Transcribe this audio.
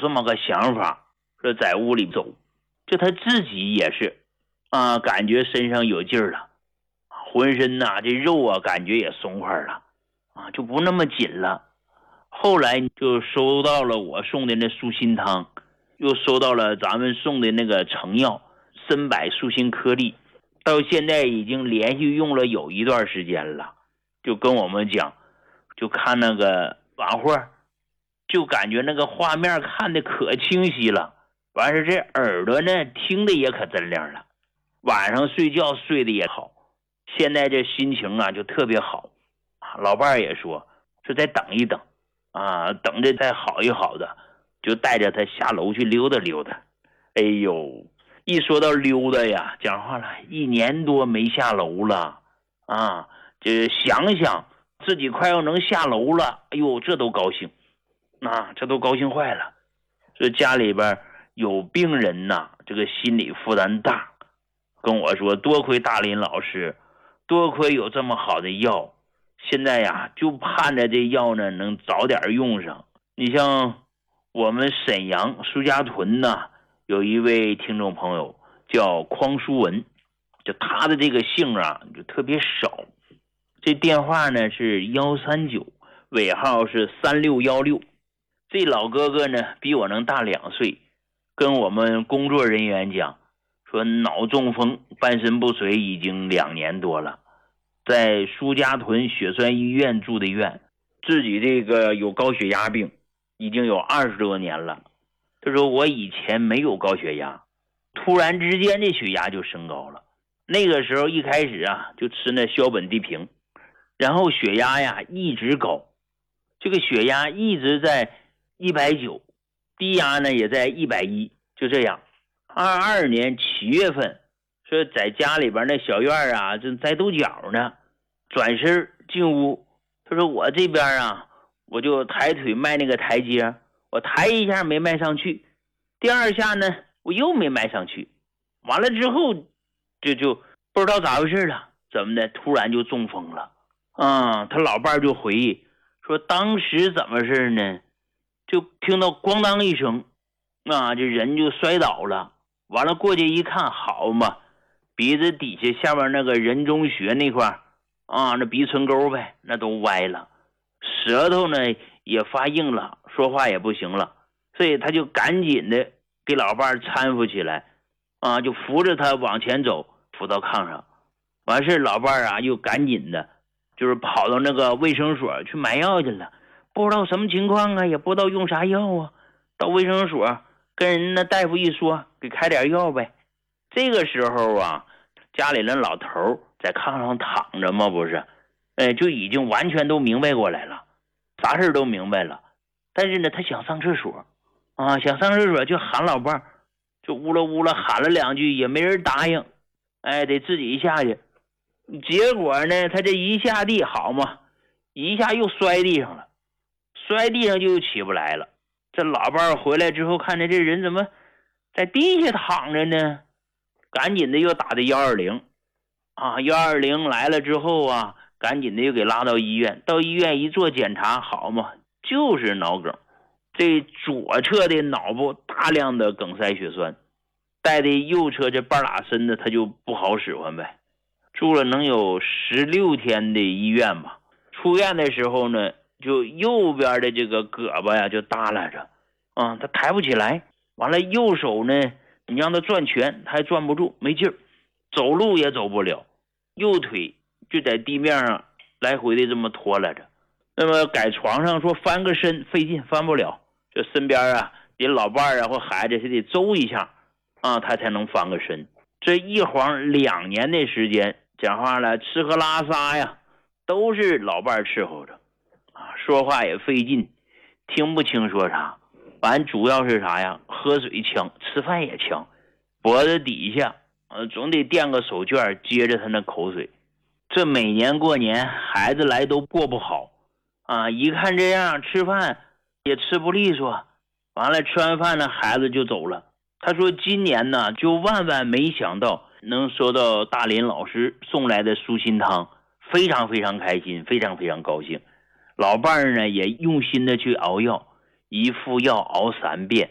这么个想法，说在屋里走，就他自己也是感觉身上有劲儿了，浑身这肉感觉也松快了就不那么紧了。后来就收到了我送的那舒心汤，又收到了咱们送的那个成药参柏舒心颗粒，到现在已经连续用了有一段时间了。就跟我们讲，就看那个晚会，就感觉那个画面看的可清晰了，完事这耳朵呢听的也可真亮了，晚上睡觉睡的也好，现在这心情就特别好。老伴儿也说再等一等等着再好一好的，就带着他下楼去溜达溜达。哎呦，一说到溜达呀，讲话了，1年多没下楼了这想想自己快要能下楼了，哎呦，这都高兴这都高兴坏了。这家里边有病人这个心理负担大，跟我说多亏大林老师，多亏有这么好的药，现在就盼着这药呢能早点用上。你像我们沈阳苏家屯有一位听众朋友叫匡书文，就他的这个姓就特别少，这电话呢是139，尾号是3616。这老哥哥呢比我能大2岁，跟我们工作人员讲说脑中风半身不遂已经2年多了，在苏家屯血栓医院住的院，自己这个有高血压病已经有20多年了。他说我以前没有高血压，突然之间这血压就升高了，那个时候一开始就吃那硝苯地平，然后血压一直高，这个血压一直在190，低压呢也在110，就这样。22年7月份，说在家里边那小院正在抖脚呢，转身进屋，他说我这边我就抬腿迈那个台阶，我抬一下没迈上去，第2下呢我又没迈上去，完了之后就不知道咋回事了，怎么的突然就中风了他老伴就回忆说当时怎么事呢，就听到咣当一声这人就摔倒了，完了过去一看，好嘛，鼻子底下下面那个人中穴那块那鼻唇沟呗，那都歪了，舌头呢也发硬了，说话也不行了，所以他就赶紧的给老伴搀扶起来就扶着他往前走，扶到炕上。完事老伴又赶紧的就是跑到那个卫生所去买药去了，不知道什么情况也不知道用啥药到卫生所跟人那大夫一说，给开点药呗。这个时候家里人老头在炕上躺着嘛，不是就已经完全都明白过来了，啥事都明白了。但是呢他想上厕所想上厕所就喊老伴，就呜了呜了喊了2句，也没人答应，得自己下去。结果呢他这一下地，好嘛，一下又摔地上了，摔地上就起不来了。这老伴回来之后看着这人怎么在地下躺着呢，赶紧的又打的120120来了之后赶紧的又给拉到医院，到医院一做检查，好嘛，就是脑梗，这左侧的脑部大量的梗塞血栓，带的右侧这半拉身子他就不好使唤呗。住了能有16天的医院吧，出院的时候呢就右边的这个胳膊就耷拉着他抬不起来，完了右手呢你让他转拳他还转不住，没劲儿，走路也走不了，右腿就在地面上来回的这么拖拉着。那么改床上说翻个身费劲，翻不了，就身边得老伴或孩子是得周一下他才能翻个身。这一晃2年的时间，讲话了吃喝拉撒都是老伴伺候着说话也费劲，听不清说啥，完主要是啥喝水呛，吃饭也呛，脖子底下总得垫个手绢接着他那口水。这每年过年孩子来都过不好一看这样吃饭也吃不利索，完了吃完饭呢孩子就走了。他说今年呢就万万没想到能收到大林老师送来的舒心汤，非常非常开心，非常非常高兴。老伴儿呢也用心的去熬药，一副药熬3遍。